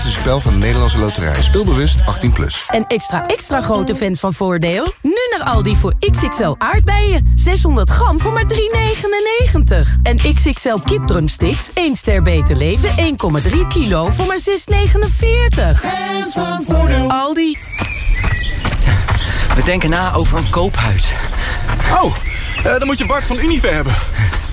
Het is een spel van de Nederlandse Loterij. Speelbewust 18+. En extra grote fans van Voordeel? Nu naar Aldi voor XXL aardbeien. 600 gram voor maar €3,99. En XXL kipdrumsticks, 1 ster beter leven, 1,3 kilo voor maar €6,49. Fans van Voordeel. Aldi. We denken na over een koophuis. Oh, dan moet je Bart van Unive hebben.